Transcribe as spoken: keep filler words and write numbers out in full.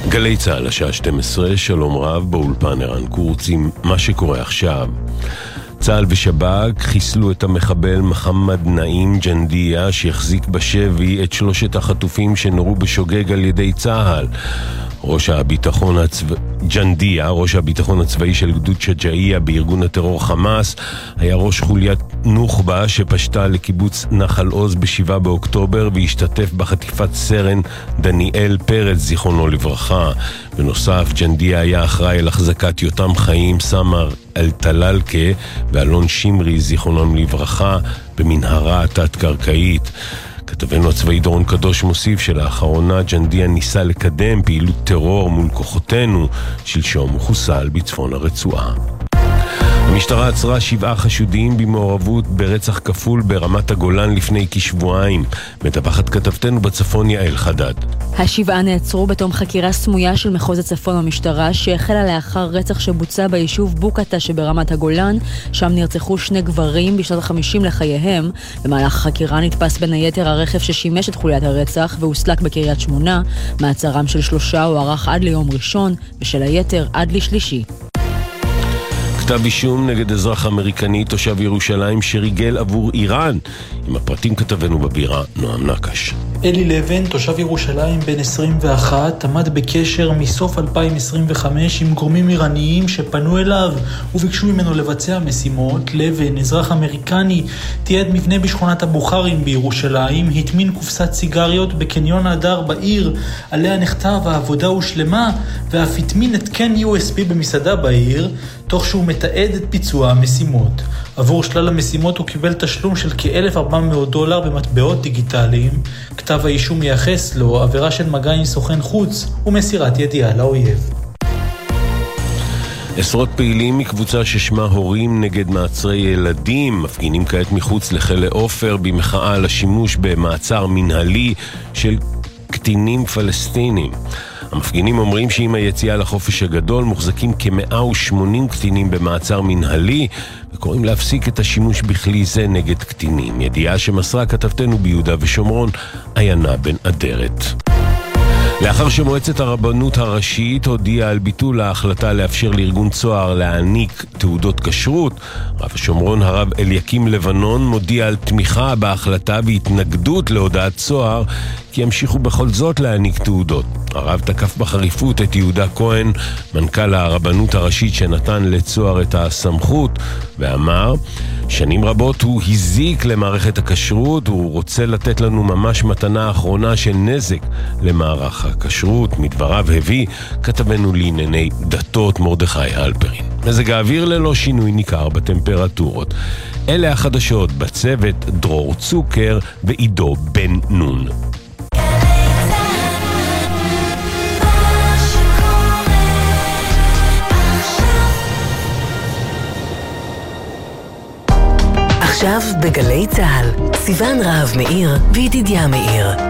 גלי צהל, השעה שתים עשרה, שלום רב, באולפן ערן קורץ עם מה שקורה עכשיו. צהל ושב"כ חיסלו את המחבל מחמד נעים ג'נדיה שהחזיק בשבי את שלושת החטופים שנורו בשוגג על ידי צהל. ראש הביטחון הצבאי ג'נדיה, ראש הביטחון הצבאי של גדוד שג'איה בארגון הטרור חמאס, היה ראש חוליית נוח'בה שפשטה לקיבוץ נחל עוז בשבעה באוקטובר והשתתף בחטיפת סרן דניאל פרץ זיכרונו לברכה. בנוסף, ג'נדיה היה אחראי על החזקת יותם חיים, סמר אל-טללקה ואלון שמרי זיכרונם לברכה במנהרה תת-קרקעית. כתבנו הצבאי דורון קדוש מוסיף שלאחרונה ג'נדיה ניסה לקדם פעילות טרור מול כוחותינו, שלשום הוא חוסל בצפון הרצועה. המשטרה עצרה שבעה חשודים במעורבות ברצח כפול ברמת הגולן לפני כשבועיים. מדווחת כתבתנו בצפון יעל חדד. השבעה נעצרו בתום חקירה סמויה של מחוז הצפון במשטרה שהחלה לאחר רצח שבוצע ביישוב בוקטה שברמת הגולן, שם נרצחו שני גברים בשנות החמישים לחייהם. במהלך החקירה נתפס בין היתר הרכב ששימש את חוליית הרצח והוסלק בקריית שמונה. מעצרם של שלושה הוארך עד ליום ראשון ושל היתר עד לשלישי. כתב אישום נגד אזרח אמריקני תושב ירושלים שריגל עבור איראן. עם הפרטים כתבנו בבירה נועם נקש. אלי לבן, תושב ירושלים בן עשרים ואחת, עמד בקשר מסוף אלפיים עשרים וחמש עם גורמים איראניים שפנו אליו וביקשו ממנו לבצע משימות. לבן, אזרח אמריקני, תיעד מבנה בשכונת הבוכרים בירושלים, התמין קופסת סיגריות בקניון הדר בעיר, עליה נכתב העבודה הושלמה, ואף התמין התקן יו אס בי במסעדה בעיר, תוך שהוא מתעד את ביצוע המשימות. עבור שלל המשימות הוא קיבל תשלום של כ-אלף וארבע מאות דולר במטבעות דיגיטליים. כתב האישום מייחס לו עבירה של מגע עם סוכן חוץ ומסירת ידיעה לאויב. עשרות פעילים מקבוצה ששמה הורים נגד מעצרי ילדים מפגינים כעת מחוץ לכלא עופר במחאה על השימוש במעצר מנהלי של קטינים פלסטינים. המפגינים אומרים שעם היציאה לחופש הגדול מוחזקים כ-מאה ושמונים קטינים במעצר מנהלי וקוראים להפסיק את השימוש בכלי זה נגד קטינים. ידיעה שמסרה כתבתנו ביהודה ושומרון עיינה בן אדרת. לאחר שמועצת הרבנות הראשית הודיעה על ביטול ההחלטה לאפשר לארגון צוהר להעניק תעודות כשרות, רב השומרון הרב אליקים לבנון מודיע על תמיכה בהחלטה והתנגדות להודעת צוהר כי ימשיכו בכל זאת להעניק תעודות. הרב תקף בחריפות את יהודה כהן, מנכ"ל הרבנות הראשית שנתן לצוהר את הסמכות, ואמר שנים רבות הוא הזיק למערכת הכשרות, הוא רוצה לתת לנו ממש מתנה אחרונה של נזק למערך הכשרות. מדבריו הביא כתבנו לענייני דתות מרדכי הלפרין. מזג האוויר ללא שינוי ניכר בטמפרטורות. אלה החדשות בצוות דרור צוקר ועידו בן נון. עכשיו בגלי צהל, סיוון רהב מאיר וידידיה מאיר.